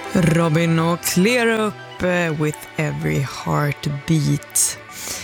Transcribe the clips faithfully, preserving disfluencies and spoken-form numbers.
Robin och Clear Up with Every Heartbeat.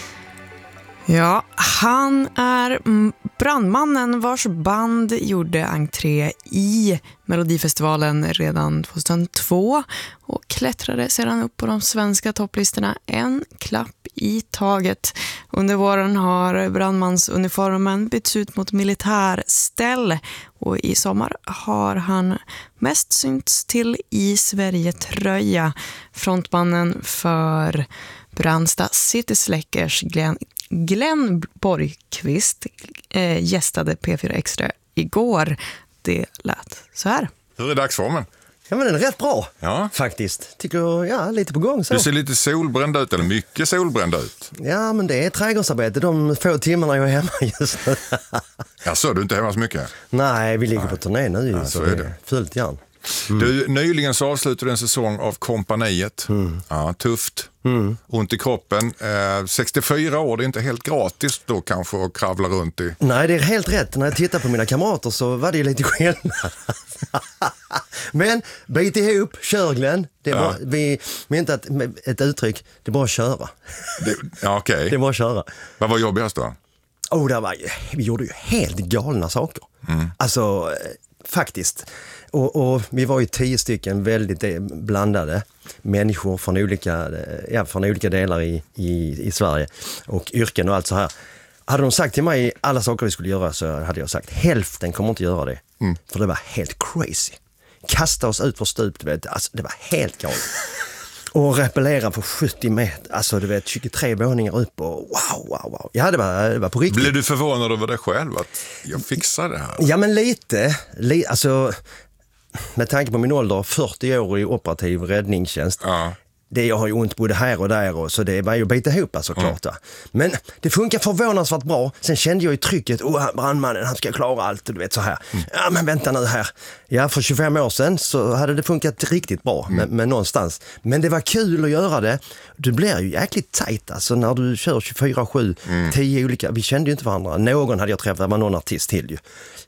Ja, han är brandmannen vars band gjorde entré i Melodifestivalen redan tjugohundratvå och klättrade sedan upp på de svenska topplistorna en klapp i taget. Under våren har brandmansuniformen bytts ut mot militärställ och i sommar har han mest synts till i Sverige-tröja. Frontmannen för Brandsta City Släckers Glenn, Glenn Borgqvist eh, gästade P fyra Extra igår. Det lät så här. Hur är dagsformen? Ja, men den är rätt bra, ja. faktiskt. Tycker jag, ja, lite på gång så. Du ser lite solbränd ut, eller mycket solbränd ut. Ja, men det är trädgårdsarbete de få timmarna jag är hemma just nu. Ja, så du är inte hemma så mycket? Nej, vi ligger Nej. på turné nu, ja, så, så är det. Fullt igen. Mm. Du, nyligen så avslutade en säsong av Kompaniet. Mm. Ja, tufft. Mm. Ont i kroppen. Eh, sextiofyra år, det är inte helt gratis då kanske att kravla runt i. Nej, det är helt rätt. När jag tittar på mina kamrater så var det lite skillnad. Men bit ihop, kör Glenn. Det är ja. bara, vi men inte ett, ett uttryck, det är bara att köra. Det, ja, okej. Okay. Det är bara att köra. Vad var jobbigast då? Oh, det var, vi gjorde ju helt galna saker. Mm. Alltså, faktiskt. Och, och vi var ju tio stycken väldigt blandade människor från olika, ja, från olika delar i, i, i Sverige och yrken och allt så här. Hade de sagt till mig alla saker vi skulle göra så hade jag sagt hälften kommer inte göra det. Mm. För det var helt crazy. Kasta oss ut på stup, du vet. Alltså, det var helt galet. Och repellera på sjuttio meter, alltså du vet, tjugotre våningar upp och wow, wow, wow. Ja, det var, det var på riktigt. Blev du förvånad över det själv att jag fixar det här? Ja, men lite. Li- alltså... Med tanke på min ålder, fyrtio år i operativ räddningstjänst. Ja. Det jag har ju ont både här och där och så det var ju att bita ihop såklart. Mm. Men det funkar förvånansvärt bra. Sen kände jag ju trycket, åh brandmannen, han ska klara allt och du vet så här. Mm. Ja men vänta nu här. Ja, för tjugofem år sedan så hade det funkat riktigt bra mm. med, med någonstans. Men det var kul att göra det. Du blir ju jäkligt tajt alltså när du kör tjugofyra sju, mm. tio olika. Vi kände ju inte varandra. Någon hade jag träffat, det var någon artist till ju.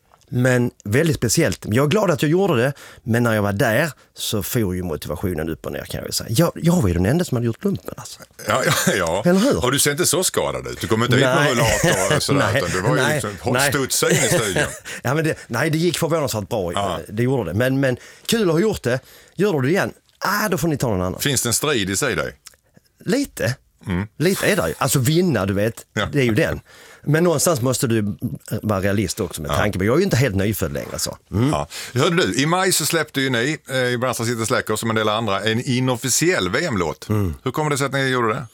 Men väldigt speciellt. Jag är glad att jag gjorde det, men när jag var där så får ju motivationen upp och ner kan jag säga. Jag, jag var ju den enda som hade gjort lumpen alltså. Ja, ja, ja. Eller hur? Och du ser inte så skadad ut. Du kommer inte hit med rullator och sådär, nej, utan du var ju liksom hotstudsad in i studion. Ja, men det, nej, det gick förvånansvärt bra. Ja. Det gjorde det. Men, men kul att ha gjort det. Gör du det igen? Ah, då får ni ta någon annan. Finns det en strid i sig dig? Lite. Mm. Lite är det. Alltså vinna, du vet. Ja. Det är ju den. Men någonstans måste du vara realist också med ja. tanke på. Jag är ju inte helt nyfödd längre så. Mm. Ja. Hörde du, i maj så släppte ju ni eh, i Brandsta City Släcker som en del andra en inofficiell V M-låt. Mm. Hur kommer det sig att ni gjorde det?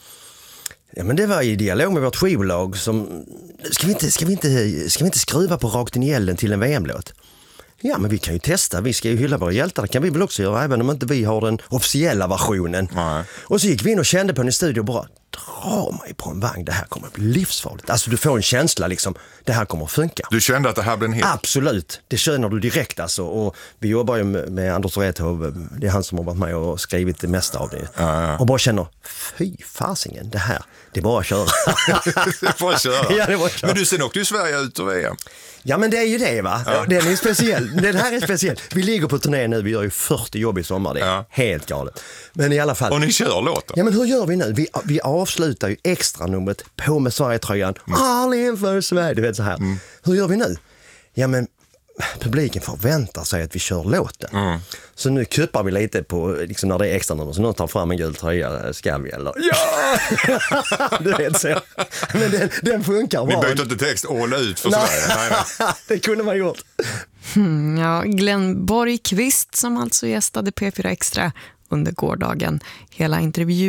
Ja, men det var i dialog med vårt skivbolag som ska vi inte, ska vi inte, ska vi inte skruva på rakt in i elden till en V M-låt? Ja, men vi kan ju testa. Vi ska ju hylla våra hjältar. Det kan vi väl också göra, även om inte vi har den officiella versionen. Nej. Och så gick vi in och kände på en studio och bara, dra mig på en vagn. Det här kommer att bli livsfarligt. Alltså du får en känsla liksom, det här kommer att funka. Du kände att det här blir en hit? Absolut. Det känner du direkt alltså. Och vi jobbar ju med, med Anders Rethov. Det är han som har varit med och skrivit det mesta av det. Ja, ja. Och bara känner, fy fasingen, det här, det är bara att köra. det är bara att köra. Ja, det är bara att köra. Men du ser åkte ju Sverige ut och V M. Ja, men det är ju det va. Ja. Den är speciell. Den här är speciell. Vi ligger på turné nu. Vi gör ju fyrtio jobb i sommar. Det är ja. helt galet. Men i alla fall. Och ni kör låten. Ja, men hur gör vi nu? Vi, vi avslutar ju extra numret på med Sverige-tröjan. Mm. All inför Sverige. Du vet så här. Mm. Hur gör vi nu? Ja, men publiken förväntar sig att vi kör låten. Mm. Så nu kuppar vi lite på liksom när det är extra nummer. Så någon tar fram en gul tröja. Ska vi eller? Ja! Du vet så. Men den, den funkar bra. Vi byter inte text all ut för Sverige. Nej, nej. Det kunde man gjort. Hmm, ja, Glenn Borgqvist som alltså gästade P fyra Extra under gårdagen. Hela intervjun